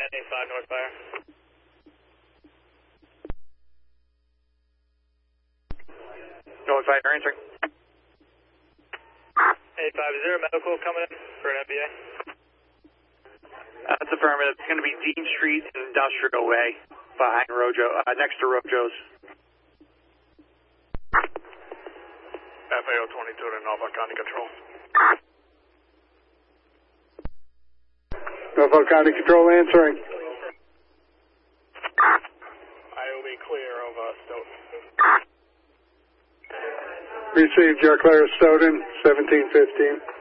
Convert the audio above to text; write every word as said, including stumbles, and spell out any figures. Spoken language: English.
nine eight five North Fire. North Fire answering. eight five, is there a medical coming in for an M B A? Uh, that's affirmative. It's going to be Dean Street and Industrial Way behind Rojo, uh, next to Rojo's. F A O twenty-two to Norfolk County Control. Norfolk County Control answering. I O B clear over Stoughton. Received, you're clear of Stoughton, seventeen fifteen.